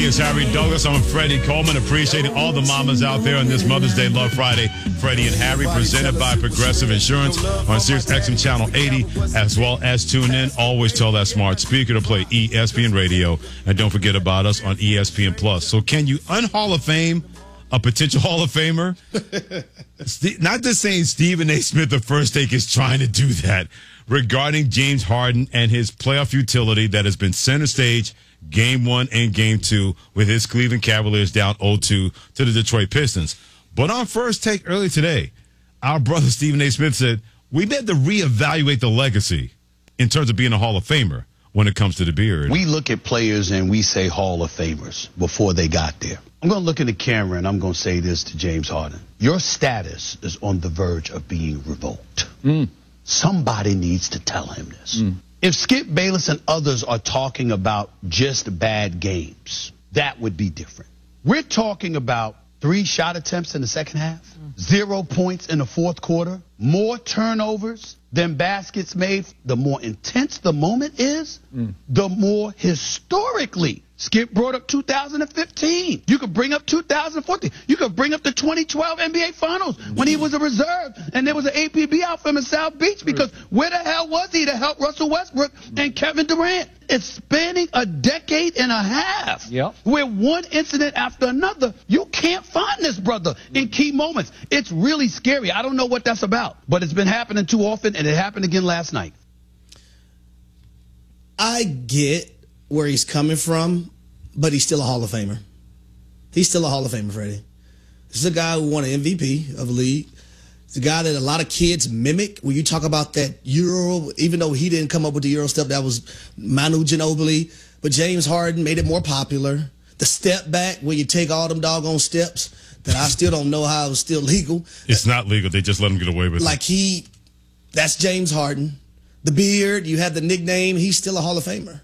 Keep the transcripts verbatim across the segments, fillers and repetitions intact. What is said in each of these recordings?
is Harry Douglas. I'm Freddie Coleman, appreciating all the mamas out there on this Mother's Day Love Friday. Freddie and Harry, presented by Progressive Insurance on Sirius X M Channel eighty, as well as tune in. Always tell that smart speaker to play E S P N Radio, and don't forget about us on E S P N Plus. So can you un-Hall of Fame a potential Hall of Famer? Not just saying Stephen A. Smith, the first take, is trying to do that regarding James Harden and his playoff utility that has been center stage game one and game two with his Cleveland Cavaliers down oh two to the Detroit Pistons. But on First Take early today, our brother Stephen A. Smith said, we had to reevaluate the legacy in terms of being a Hall of Famer when it comes to the beard. We look at players and we say Hall of Famers before they got there. I'm going to look in the camera and I'm going to say this to James Harden. Your status is on the verge of being revoked. Mm. Somebody needs to tell him this. Mm. If Skip Bayless and others are talking about just bad games, that would be different. We're talking about three shot attempts in the second half, mm. zero points in the fourth quarter, more turnovers than baskets made. The more intense the moment is, mm. the more historically. Skip brought up two thousand fifteen. You could bring up two thousand fourteen. You could bring up the twenty twelve N B A Finals when he was a reserve and there was an A P B out for him in South Beach, because where the hell was he to help Russell Westbrook and Kevin Durant? It's spanning a decade and a half. Yep. Where one incident after another, you can't find this brother in key moments. It's really scary. I don't know what that's about, but it's been happening too often, and it happened again last night. I get where he's coming from, but he's still a Hall of Famer. He's still a Hall of Famer, Freddie. This is a guy who won an M V P of the league. It's a guy that a lot of kids mimic. When you talk about that Euro, even though he didn't come up with the Euro step, that was Manu Ginobili. But James Harden made it more popular. The step back, where you take all them doggone steps that I still don't know how it was still legal. It's not legal. They just let him get away with it. Like he, that's James Harden. The beard, you have the nickname. He's still a Hall of Famer.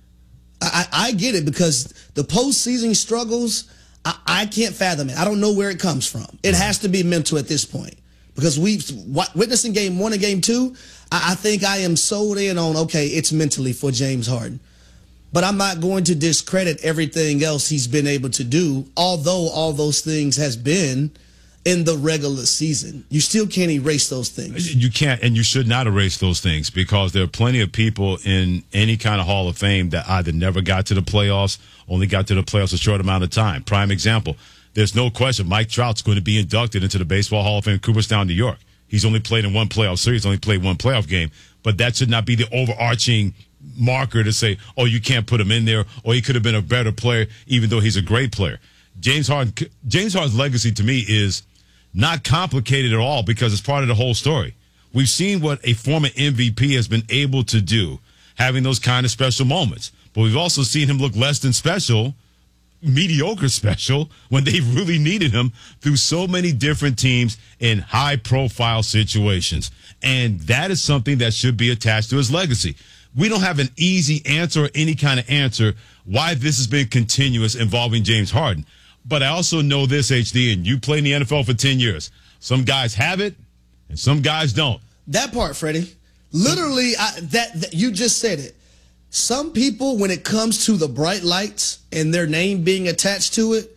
I, I get it, because the postseason struggles, I, I can't fathom it. I don't know where it comes from. It has to be mental at this point, because we've witnessing game one and game two. I, I think I am sold in on, okay, it's mentally for James Harden. But I'm not going to discredit everything else he's been able to do, although all those things has been in the regular season. You still can't erase those things. You can't, and you should not erase those things, because there are plenty of people in any kind of Hall of Fame that either never got to the playoffs, only got to the playoffs a short amount of time. Prime example, there's no question Mike Trout's going to be inducted into the Baseball Hall of Fame in Cooperstown, New York. He's only played in one playoff series, only played one playoff game, but that should not be the overarching marker to say, oh, you can't put him in there, or he could have been a better player, even though he's a great player. James Harden, James Harden's legacy to me is not complicated at all, because it's part of the whole story. We've seen what a former M V P has been able to do, having those kind of special moments. But we've also seen him look less than special, mediocre special, when they really needed him through so many different teams in high-profile situations. And that is something that should be attached to his legacy. We don't have an easy answer or any kind of answer why this has been continuous involving James Harden. But I also know this, H D, and you played in the N F L for ten years. Some guys have it, and some guys don't. That part, Freddie. Literally, I, that, that you just said it. Some people, when it comes to the bright lights and their name being attached to it,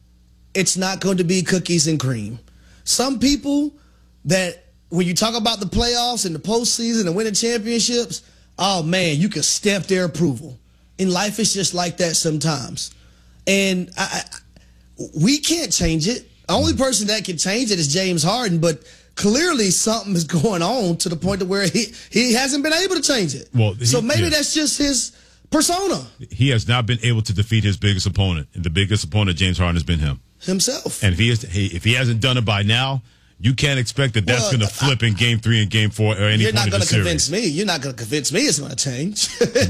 it's not going to be cookies and cream. Some people that, when you talk about the playoffs and the postseason and winning championships, oh, man, you can stamp their approval. In life, it's just like that sometimes. And I... I we can't change it. The only person that can change it is James Harden, but clearly something is going on to the point to where he, he hasn't been able to change it. Well, he, so maybe yeah. that's just his persona. He has not been able to defeat his biggest opponent, and the biggest opponent, James Harden, has been him. Himself. And if he, is, he, if he hasn't done it by now, you can't expect that that's well, going to flip I, in game three and game four or any You're point not going to convince me. You're not going to convince me it's going to change.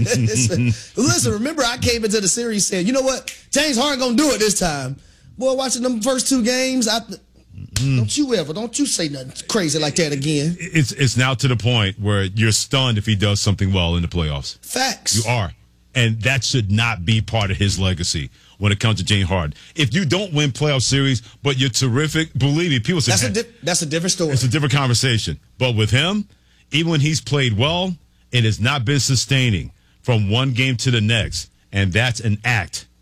Listen, remember I came into the series saying, you know what? James Harden going to do it this time. Boy, watching them first two games, I, mm. don't you ever, don't you say nothing crazy like that again. It's it's now to the point where you're stunned if he does something well in the playoffs. Facts. You are. And that should not be part of his legacy when it comes to James Harden. If you don't win playoff series, but you're terrific, believe me, people say that's, a, di that's a different story. It's a different conversation. But with him, even when he's played well, it has not been sustaining from one game to the next. And that's an act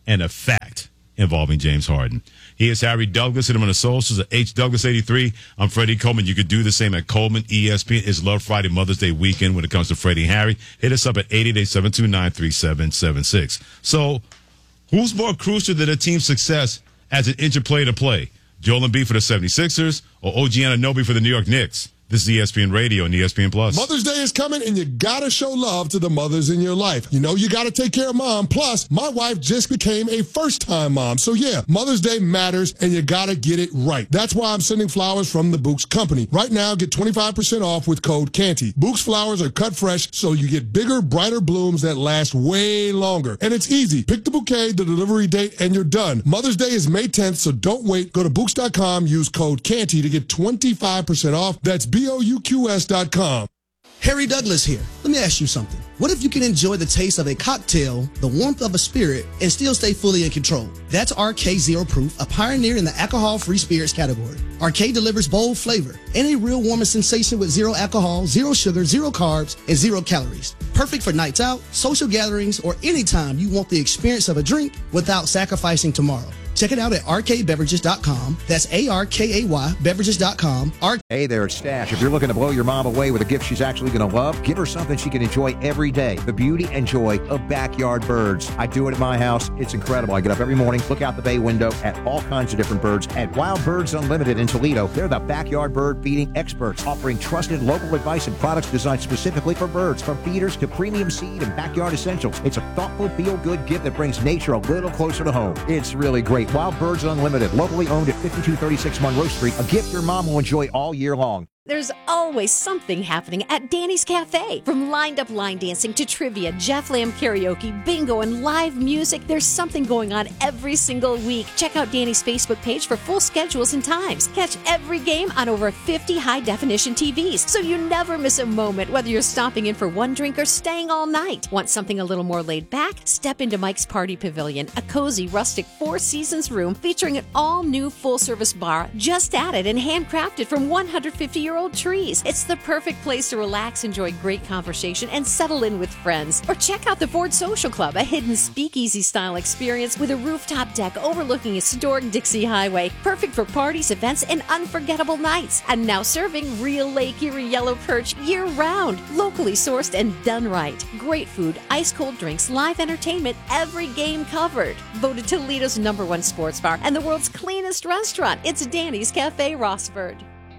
and a fact involving James Harden. He is Harry Douglas. Hit him on the socials at H Douglas eighty-three. I'm Freddie Coleman. You could do the same at Coleman E S P N. It's Love Friday Mother's Day weekend when it comes to Freddie and Harry. Hit us up at eight eight eight, seven two nine, three seven seven six. So, who's more crucial to the team's success as an interplay to play? Joel Embiid for the seventy-sixers or O G Anunoby for the New York Knicks? This is E S P N Radio and E S P N Plus. Mother's Day is coming, and you gotta show love to the mothers in your life. You know you gotta take care of mom. Plus, my wife just became a first-time mom. So yeah, Mother's Day matters, and you gotta get it right. That's why I'm sending flowers from the Books Company. Right now, get twenty-five percent off with code Canty. Books flowers are cut fresh, so you get bigger, brighter blooms that last way longer. And it's easy. Pick the bouquet, the delivery date, and you're done. Mother's Day is May tenth, so don't wait. Go to Books dot com, use code Canty to get twenty-five percent off. That's B O U Q S dot com. Harry Douglas here. Let me ask you something. What if you can enjoy the taste of a cocktail, the warmth of a spirit, and still stay fully in control? That's R K Zero Proof, a pioneer in the alcohol-free spirits category. R K delivers bold flavor and a real warming sensation with zero alcohol, zero sugar, zero carbs, and zero calories. Perfect for nights out, social gatherings, or anytime you want the experience of a drink without sacrificing tomorrow. Check it out at R K beverages dot com. That's A R K A Y beverages dot com. Hey there, it's Stash. If you're looking to blow your mom away with a gift she's actually going to love, give her something she can enjoy every day. The beauty and joy of backyard birds. I do it at my house. It's incredible. I get up every morning, look out the bay window at all kinds of different birds. At Wild Birds Unlimited in Toledo, they're the backyard bird feeding experts, offering trusted local advice and products designed specifically for birds, from feeders to premium seed and backyard essentials. It's a thoughtful, feel-good gift that brings nature a little closer to home. It's really great. Wild Birds Unlimited, locally owned at fifty-two thirty-six Monroe Street, a gift your mom will enjoy all year long. There's always something happening at Danny's Cafe. From lined-up line dancing to trivia, Jeff Lamb karaoke, bingo, and live music, there's something going on every single week. Check out Danny's Facebook page for full schedules and times. Catch every game on over fifty high-definition T Vs, so you never miss a moment, whether you're stopping in for one drink or staying all night. Want something a little more laid back? Step into Mike's Party Pavilion, a cozy, rustic Four Seasons room featuring an all-new full-service bar just added and handcrafted from one hundred fifty year old trees. It's the perfect place to relax, enjoy great conversation, and settle in with friends. Or check out the Ford Social Club, a hidden speakeasy-style experience with a rooftop deck overlooking historic Dixie Highway. Perfect for parties, events, and unforgettable nights. And now serving real Lake Erie yellow perch year-round. Locally sourced and done right. Great food, ice-cold drinks, live entertainment, every game covered. Voted Toledo's number one sports bar and the world's cleanest restaurant. It's Danny's Cafe Rossford.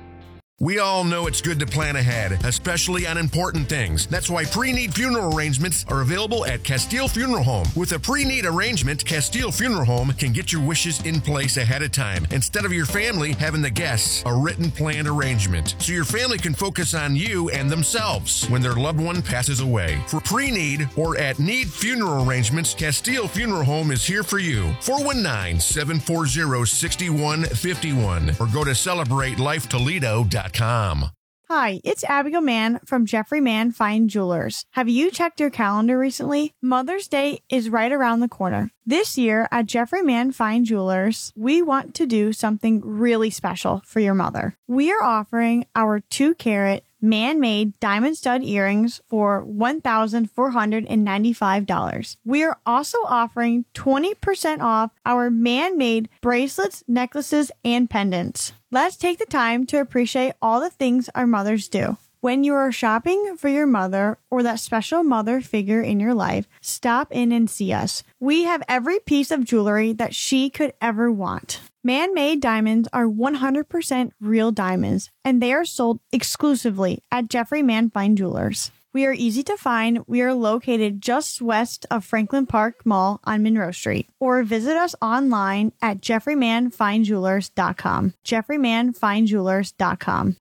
We all know it's good to plan ahead, especially on important things. That's why pre-need funeral arrangements are available at Castile Funeral Home. With a pre-need arrangement, Castile Funeral Home can get your wishes in place ahead of time, instead of your family having the guests a written planned arrangement, so your family can focus on you and themselves when their loved one passes away. For pre-need or at need funeral arrangements, Castile Funeral Home is here for you. four one nine, seven four zero, six one five one or go to celebrate life toledo dot com. Hi, it's Abigail Mann from Jeffrey Mann Fine Jewelers. Have you checked your calendar recently? Mother's Day is right around the corner. This year at Jeffrey Mann Fine Jewelers, we want to do something really special for your mother. We are offering our two carat man-made diamond stud earrings for one thousand four hundred ninety-five dollars. We are also offering twenty percent off our man-made bracelets, necklaces, and pendants. Let's take the time to appreciate all the things our mothers do. When you are shopping for your mother or that special mother figure in your life, stop in and see us. We have every piece of jewelry that she could ever want. Man-made diamonds are one hundred percent real diamonds, and they are sold exclusively at Jeffrey Mann Fine Jewelers. We are easy to find. We are located just west of Franklin Park Mall on Monroe Street. Or visit us online at jeffrey mann fine jewelers dot com. jeffrey mann fine jewelers dot com.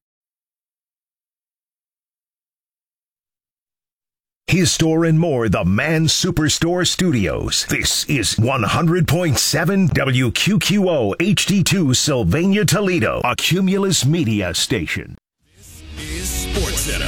His Store and More, the Man Superstore Studios. This is one hundred point seven W Q Q O H D two Sylvania, Toledo, a Cumulus Media station. This is SportsCenter.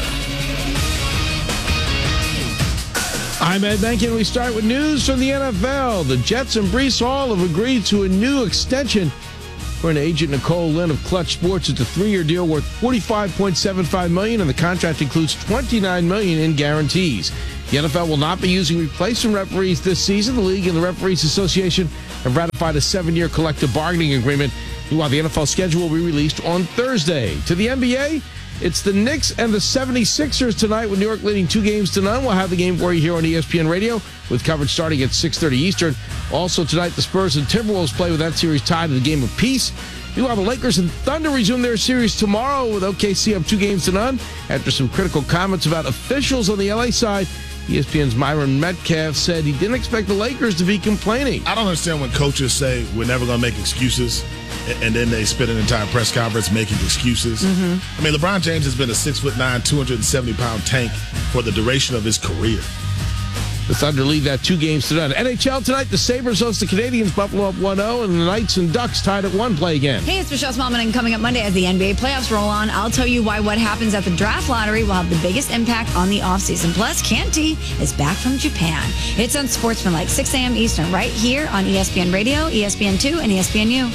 I'm Ed Benkin. We start with news from the N F L. The Jets and Breece Hall have agreed to a new extension. According to agent Nicole Lynn of Clutch Sports, it's a three-year deal worth forty-five point seven five million dollars, and the contract includes twenty-nine million dollars in guarantees. The N F L will not be using replacement referees this season. The league and the Referees Association have ratified a seven-year collective bargaining agreement. Meanwhile, the N F L schedule will be released on Thursday. To the N B A, it's the Knicks and the seventy-sixers tonight with New York leading two games to none. We'll have the game for you here on E S P N Radio with coverage starting at six thirty Eastern. Also tonight, the Spurs and Timberwolves play with that series tied in the game of peace. Meanwhile, the Lakers and Thunder resume their series tomorrow with O K C up two games to none. After some critical comments about officials on the L A side, E S P N's Myron Metcalf said he didn't expect the Lakers to be complaining. I don't understand when coaches say we're never going to make excuses, and then they spend an entire press conference making excuses. Mm-hmm. I mean, LeBron James has been a six foot nine, two hundred seventy pound tank for the duration of his career. The Thunder lead that two games to none. N H L tonight, the Sabres host the Canadiens, Buffalo up one oh, and the Knights and Ducks tied at one play again. Hey, it's Michelle Smallman, and coming up Monday as the N B A playoffs roll on, I'll tell you why what happens at the draft lottery will have the biggest impact on the offseason. Plus, Canty is back from Japan. It's on Sportsmanlike, six a.m. Eastern, right here on E S P N Radio, E S P N two, and E S P N U.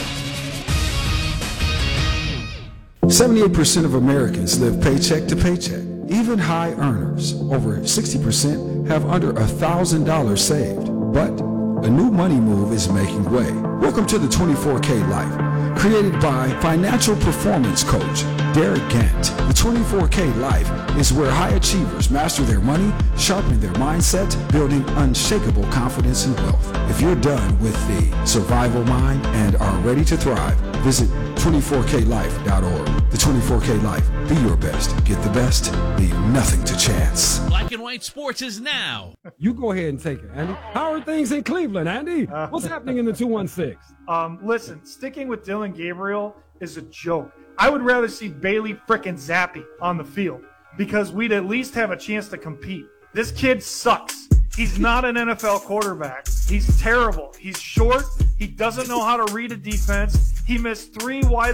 seventy-eight percent of Americans live paycheck to paycheck. Even high earners, over sixty percent, have under one thousand dollars saved. But a new money move is making way. Welcome to the twenty-four K Life, created by financial performance coach Derek Gant. The twenty-four K Life is where high achievers master their money, sharpen their mindset, building unshakable confidence and wealth. If you're done with the survival mind and are ready to thrive, visit twenty-four K life dot org. The twenty-four K Life. Be your best. Get the best. Leave nothing to chance. Black and White Sports is now. You go ahead and take it, Andy. How are things in Cleveland, Andy? What's happening in the two one six? Um, listen, sticking with Dylan Gabriel is a joke. I would rather see Bailey frickin' Zappi on the field because we'd at least have a chance to compete. This kid sucks. He's not an N F L quarterback. He's terrible. He's short. He doesn't know how to read a defense. He missed three wide